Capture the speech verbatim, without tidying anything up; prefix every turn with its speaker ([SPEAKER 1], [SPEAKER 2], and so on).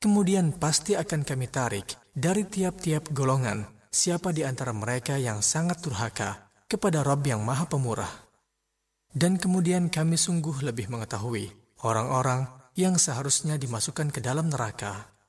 [SPEAKER 1] Kemudian pasti akan kami tarik dari tiap-tiap golongan siapa di antara mereka yang sangat durhaka kepada Rabb yang Maha Pemurah. Dan kemudian kami sungguh lebih mengetahui orang-orang yang seharusnya dimasukkan ke dalam neraka.